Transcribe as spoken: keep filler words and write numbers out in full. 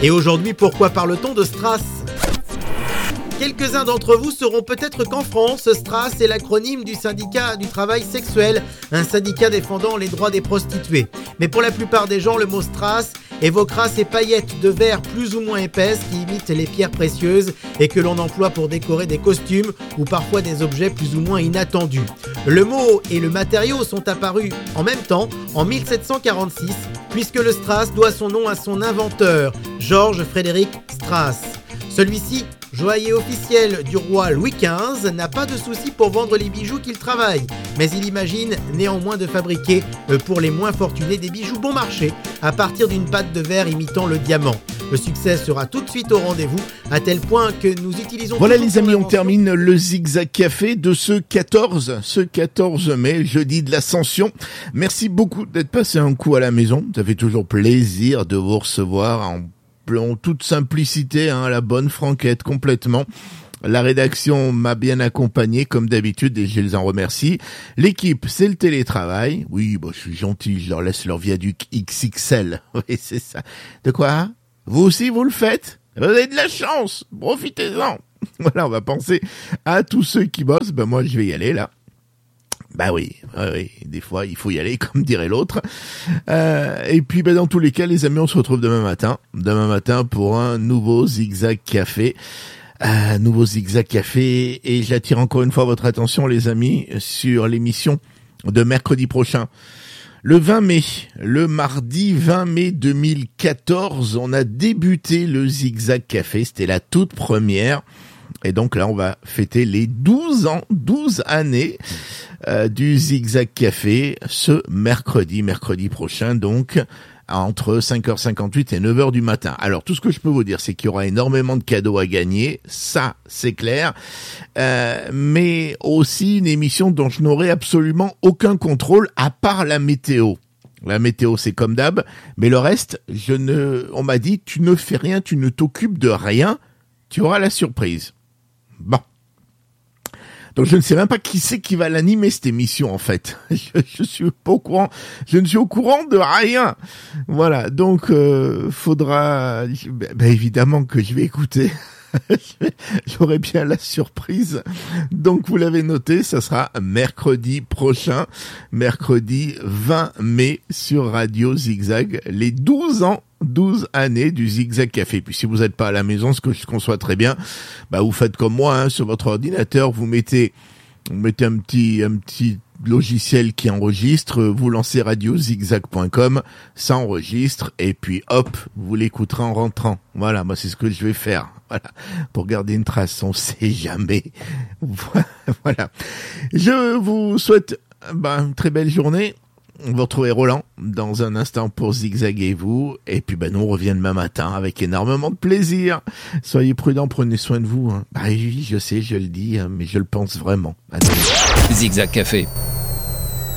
Et aujourd'hui, pourquoi parle-t-on de Strass ? Quelques-uns d'entre vous sauront peut-être qu'en France, Strass est l'acronyme du syndicat du travail sexuel, un syndicat défendant les droits des prostituées. Mais pour la plupart des gens, le mot Strass évoquera ces paillettes de verre plus ou moins épaisses qui imitent les pierres précieuses et que l'on emploie pour décorer des costumes ou parfois des objets plus ou moins inattendus. Le mot et le matériau sont apparus en même temps en mille sept cent quarante-six, puisque le Strass doit son nom à son inventeur, Georges Frédéric Strass. Celui-ci, joaillier officiel du roi Louis quinze, n'a pas de souci pour vendre les bijoux qu'il travaille, mais il imagine néanmoins de fabriquer pour les moins fortunés des bijoux bon marché à partir d'une pâte de verre imitant le diamant. Le succès sera tout de suite au rendez-vous, à tel point que nous utilisons... Voilà les amis, on termine le Zigzag Café de ce quatorze, ce quatorze mai, jeudi de l'Ascension. Merci beaucoup d'être passé un coup à la maison, ça fait toujours plaisir de vous recevoir en en toute simplicité, hein, la bonne franquette, complètement. La rédaction m'a bien accompagné, comme d'habitude, et je les en remercie. L'équipe, c'est le télétravail. Oui, bon, je suis gentil, je leur laisse leur viaduc X X L. Oui, c'est ça. De quoi? Vous aussi, vous le faites? Vous avez de la chance. Profitez-en. Voilà, on va penser à tous ceux qui bossent. Ben, moi, je vais y aller, là. Bah oui, oui, oui, des fois il faut y aller, comme dirait l'autre. Euh, et puis bah, dans tous les cas, les amis, on se retrouve demain matin, demain matin pour un nouveau Zigzag Café, euh, nouveau Zigzag Café. Et j'attire encore une fois votre attention, les amis, sur l'émission de mercredi prochain. Le vingt mai, le mardi vingt mai deux mille quatorze, on a débuté le Zigzag Café, c'était la toute première. Et donc là, on va fêter les douze ans, douze années euh, du Zigzag Café ce mercredi, mercredi prochain, donc entre cinq heures cinquante-huit et neuf heures du matin. Alors, tout ce que je peux vous dire, c'est qu'il y aura énormément de cadeaux à gagner, ça, c'est clair, euh, mais aussi une émission dont je n'aurai absolument aucun contrôle, à part la météo. La météo, c'est comme d'hab, mais le reste, je ne, on m'a dit, tu ne fais rien, tu ne t'occupes de rien, tu auras la surprise. Bon. Donc je ne sais même pas qui c'est qui va l'animer cette émission en fait. Je, je suis pas au courant. Je ne suis au courant de rien. Voilà. Donc euh, faudra. Ben évidemment que je vais écouter. J'aurai bien la surprise. Donc vous l'avez noté, ça sera mercredi prochain, mercredi vingt mai sur Radio Zigzag, les douze ans. douze années du Zigzag Café. Puis si vous n'êtes pas à la maison, ce que je conçois très bien, bah vous faites comme moi, hein, sur votre ordinateur, vous mettez, vous mettez un petit, un petit logiciel qui enregistre, vous lancez radio zigzag point com, ça enregistre, et puis hop, vous l'écouterez en rentrant. Voilà, moi c'est ce que je vais faire. Voilà, pour garder une trace, on sait jamais. Voilà. Je vous souhaite bah, une très belle journée. Vous retrouvez Roland dans un instant pour zigzaguez-vous. Et puis, ben, nous, on revient demain matin avec énormément de plaisir. Soyez prudents, prenez soin de vous. Hein. Bah oui, je sais, je le dis, hein, mais je le pense vraiment. Adieu. Zigzag Café.